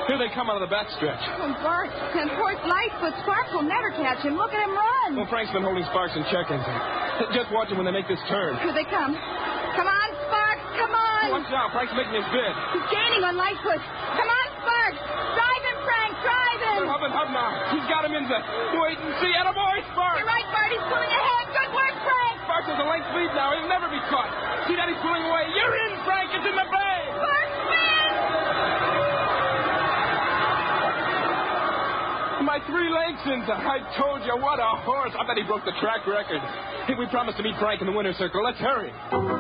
Here they come out of the backstretch. Oh, Bart, and poor Lightfoot. Sparks will never catch him. Look at him run. Well, Frank's been holding Sparks in check, Ensign. Just watch him when they make this turn. Here they come. Come on, Sparks. Come on. Watch out. Frank's making his bid. He's gaining on Lightfoot. Come on, Sparks. Drive him, Frank. Drive him. Hub and hub now. He's got him in the... Wait and see. Attaboy, Sparks. You're right, Bart. He's pulling ahead. Good work, Frank. Sparks has a length lead now. He'll never be caught. See that he's pulling away. You're in, Frank. It's in the bay. Sparks wins. My 3 legs, Ensign. I told you, what a horse. I bet he broke the track record. Hey, we promised to meet Frank in the winner's circle. Let's hurry.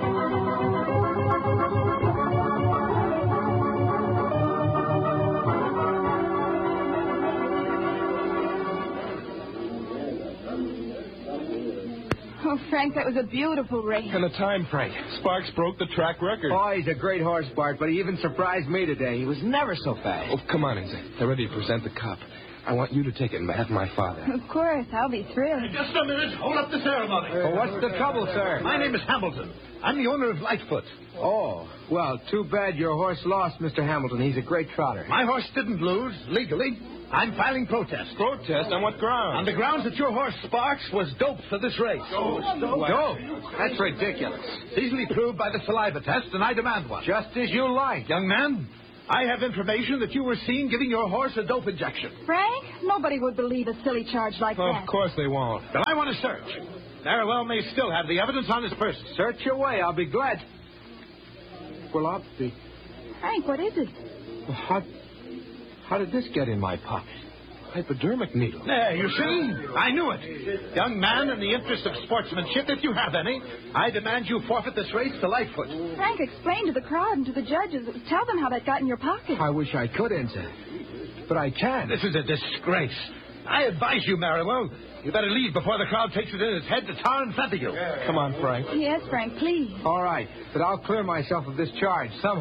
Oh, Frank, that was a beautiful race. And the time, Frank. Sparks broke the track record. Oh, he's a great horse, Bart, but he even surprised me today. He was never so fast. Oh, come on, Ensign. They're ready to present the cup. I want you to take it on behalf of my father. Of course, I'll be thrilled. Just a minute. Hold up the ceremony. Well, what's the trouble, sir? My name is Hamilton. I'm the owner of Lightfoot. Oh, well, too bad your horse lost, Mr. Hamilton. He's a great trotter. My horse didn't lose, legally. I'm filing protest. Protest? On what grounds? On the grounds that your horse, Sparks, was doped for this race. Dope? That's ridiculous. Easily proved by the saliva test, and I demand one. Just as you like. Young man, I have information that you were seen giving your horse a dope injection. Frank, nobody would believe a silly charge like Oh, that. of course they won't. Then I want to search. Narrowell may still have the evidence on his person. Search away. I'll be glad. Well, I'll be... Frank, what is it? How did this get in my pocket? Hypodermic needle. There, you see? I knew it. Young man, in the interest of sportsmanship, if you have any, I demand you forfeit this race to Lightfoot. Frank, explain to the crowd and to the judges. Tell them how that got in your pocket. I wish I could, Ensign. But I can't. This is a disgrace. I advise you, Merriwell. You better leave before the crowd takes it in its head to tar in front of you. Come on, Frank. Yes, Frank, please. All right, but I'll clear myself of this charge somehow.